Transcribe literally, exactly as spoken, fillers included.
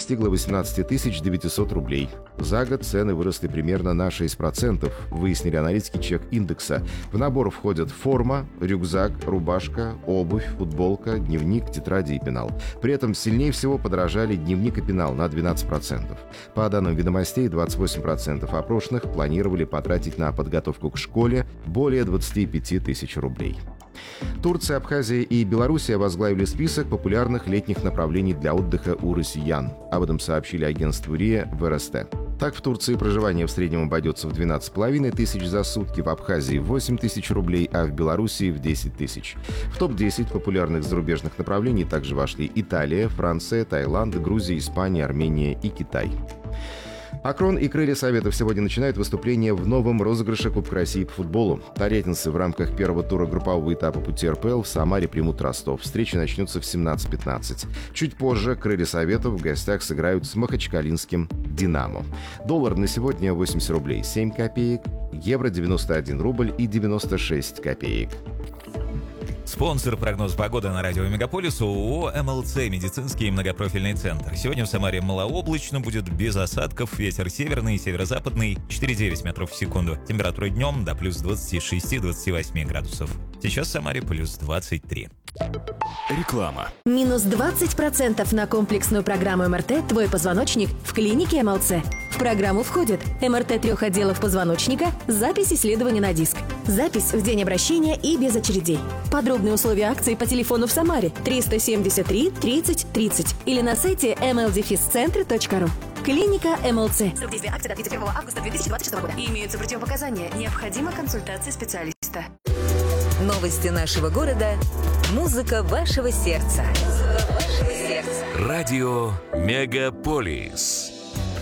достигла восемнадцать тысяч девятьсот рублей. За год цены выросли примерно на шесть процентов, выяснили аналитики чек-индекса. В набор входят форма, рюкзак, рубашка, обувь, футболка, дневник, тетради и пенал. При этом сильнее всего подорожали дневник и пенал на двенадцать процентов. По данным «Ведомостей», двадцать восемь процентов опрошенных планировали потратить на подготовку к школе более двадцать пять тысяч рублей. Турция, Абхазия и Белоруссия возглавили список популярных летних направлений для отдыха у россиян. Об этом сообщили агентству РИА в эр эс тэ. Так, в Турции проживание в среднем обойдется в двенадцать с половиной тысяч за сутки, в Абхазии в восемь тысяч рублей, а в Белоруссии в десять тысяч. В топ десять популярных зарубежных направлений также вошли Италия, Франция, Таиланд, Грузия, Испания, Армения и Китай. Акрон и «Крылья Советов» сегодня начинают выступление в новом розыгрыше Кубка России по футболу. Тольяттинцы в рамках первого тура группового этапа пути эр пэ эл в Самаре примут Ростов. Встреча начнется в семнадцать пятнадцать. Чуть позже «Крылья Советов» в гостях сыграют с махачкалинским «Динамо». Доллар на сегодня восемьдесят рублей семь копеек, евро девяносто один рубль и девяносто шесть копеек. Спонсор прогноз погоды на радио Мегаполис ООО эм эл цэ «Медицинский многопрофильный центр». Сегодня в Самаре малооблачно, будет без осадков, ветер северный и северо-западный четыре девять метров в секунду. Температура днем до плюс двадцать шесть - двадцать восемь градусов. Сейчас в Самаре плюс двадцать три. Реклама. Минус двадцать процентов на комплексную программу эм эр тэ «Твой позвоночник» в клинике эм эл цэ. В программу входит эм эр тэ трех отделов позвоночника, запись исследования на диск, запись в день обращения и без очередей. Подробные условия акции по телефону в Самаре триста семьдесят три тридцать тридцать или на сайте эм эл дефис центр точка ру. Клиника эм эл цэ. Срок действия акции до тридцать первого августа две тысячи двадцать шестого года. Имеются противопоказания. Необходима консультация специалиста. Новости нашего города. Музыка вашего сердца. Радио Мегаполис.